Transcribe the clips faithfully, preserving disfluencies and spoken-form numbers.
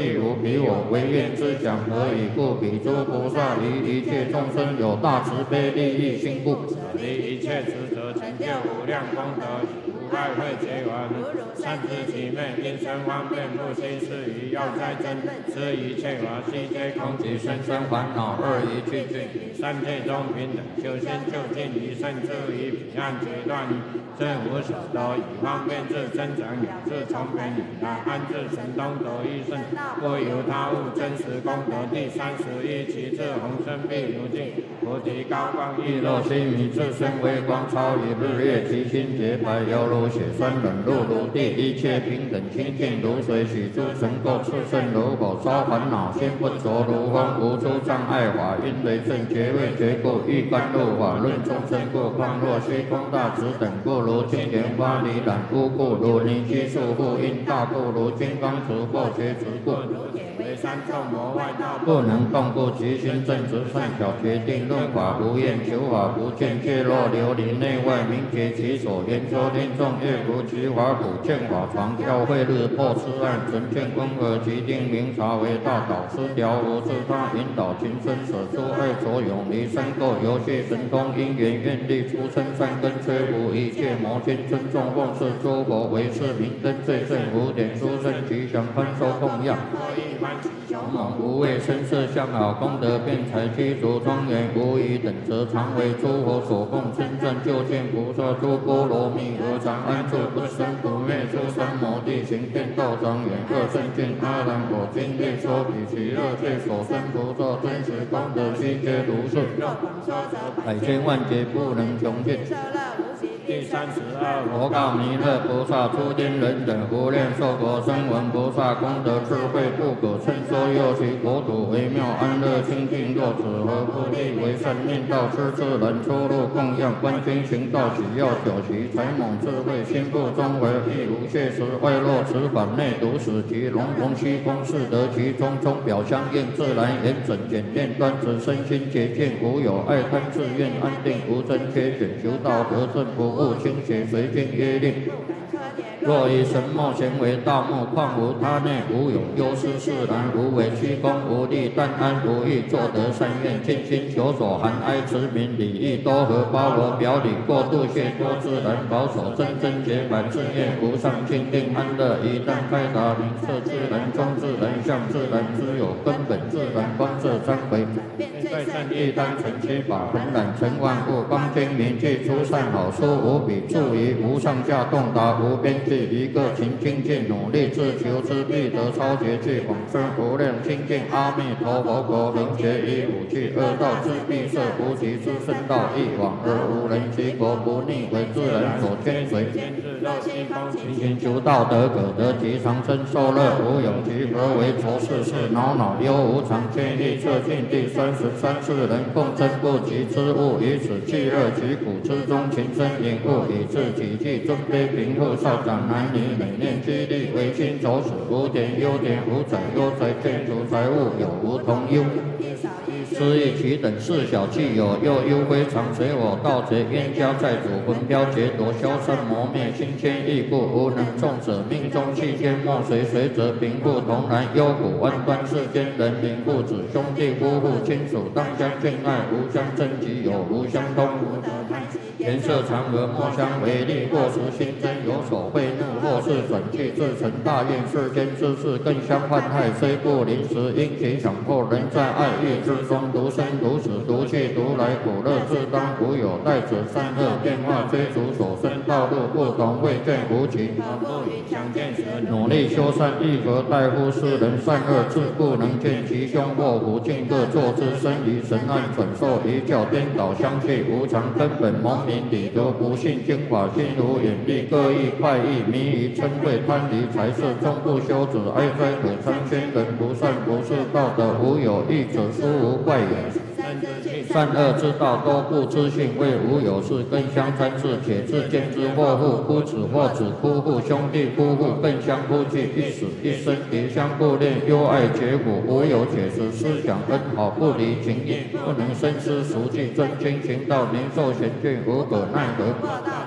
譬如彼我唯愿之讲，何以故？彼诸菩萨于一切众生有大慈悲利益心故，舍离一切职责，成就无量功德，无爱会结缘，善知其昧，因生方便不心是于要哉真，是一切法悉皆空，即生生烦恼二一去尽，三界中平等，修心就近于胜智于彼岸决断于真无所得，以方便智增长两智从本以来，安置神通得一胜，不由他物真实功德。第三十一，其智宏深譬如镜，菩提高光亦若须弥，自身微光超于日月，其心洁白犹如血栓，冷露如地，一切平等清净如水，许诸尘垢炽盛如火，烧烦恼心不着如风，无诸障碍法，因为正觉未觉故，欲甘露法论众生故，况若虚空大智等故，如金莲花离染污故，如泥须束缚因大故，如金刚持或觉执故，为三众魔外道不能动故，其心正直善巧，决定论法无厌，求法不见，却若琉璃内外，明觉其所，言说听众乐如其法普，见法常教诲日破痴暗，纯见温和其定明察为大导师，调无自他引导情深，舍诸爱所永离生垢，游戏神通因缘愿力出生善根，摧伏一切魔心，尊重奉事诸佛为是明灯最胜无点殊胜吉祥欢收供养，勇猛无畏身色相好，功德辩才具足庄严，无疑等则常为诸佛所供，真正就见菩萨诸波罗蜜何常安住不生不灭，诸三摩地行遍道庄严，二圣见阿难我今略说彼其乐最所生菩萨真实功德悉皆如是，百千万劫不能穷尽。第三十二，佛告弥勒菩萨：诸天人等无量寿国声闻菩萨功德智慧不可称说，又其国土微妙安乐清净，若此何不立为善念道，施自然出入供养，观经行道喜要久习，才猛智慧心不中为亦无谢时，外落此法内独使其龙龙虚空是得其中，中表相应自然严整简练端直，身心洁净无有爱贪自愿，安定无真缺选，求道得正不误清邪，随经约令。若以神墨咸为道目，况无他内无有忧思释然，无为虚空无力，但安无欲，作得善愿，尽心求所含哀慈悯礼义多和，包罗表里，过度谢多自然，保守真真洁白，自愿无上清净安乐，一旦开达明彻自然中自然相自然之有根本自然光色三回，在善业单纯七法，恒染成万物，光精明具出善好书无比，注于无上下洞达无边际，一个勤精进努力自求之必得超绝句，往生无量清净阿弥陀佛国，能学以五句二道之必设，无极之圣道一往而无人其国，不逆为自然所牵随，勤勤求道德可得其长生受乐，无有其何为愁事事恼恼忧无常，见意测尽。第三十三世人共争不及之物，以此气乐其苦之中，情深隐物，以致己计尊卑贫富少长男女，每念激励为心走死，无点优点无财忧财，见除财物有无同忧。失意其等事小气有，又忧非常，随我盗贼冤家债主，魂飘劫夺消散磨灭，心牵意故，无能众者命中气间莫随随则贫富同然，忧苦万端世间人民父子兄弟夫妇亲属当相敬爱，无相争己有无相通，颜色常和莫相为利，或时心真有所贿怒，或是转去自成大愿，世间之事更相患害，虽不临时因其强迫，人在爱欲之中独生独死，独去独来，苦乐自当无有待者，善恶变化追逐所生道路不同，未见无期，努力修善亦何待乎世人，善恶自不能见其凶，祸福尽各作之身于神暗，转受一教颠倒相续，无常根本蒙民理得不信经法，心如眼力各异快意，迷于嗔恚贪离财色，终不修止哀哉可参宣人不善不是道德，无有义者殊无怪也。善恶之道多不知性，为无有事更相参事，且自见之祸父夫子或子夫妇兄弟夫妇更相夫惧，一死一生别相顾恋，忧爱结果，无有解释思想恩好，不离情义，不能深思熟记，真经行道，年寿贤眷无可奈何。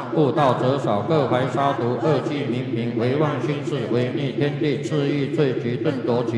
悟道者少，各怀杀毒，恶气冥冥，唯妄心事，违逆天地，恣意罪举，顿夺其